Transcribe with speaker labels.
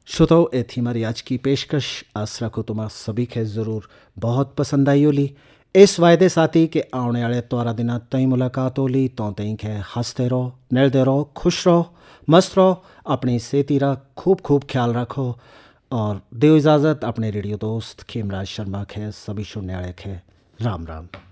Speaker 1: श्रोताओ ए थी हमारी आज की पेशकश। आशा को तुम सभी के ज़रूर बहुत पसंद आई होली। इस वायदे साथी के आने वाले त्वारा दिन तई मुलाकात होली तो तई के हंसते रहो, नलते रहो, खुश रहो, मस्त रहो, अपनी सेहती का खूब खूब ख्याल रखो और दो इजाज़त अपने रेडियो दोस्त खेमराज शर्मा के सभी सुनने वाले के। राम राम।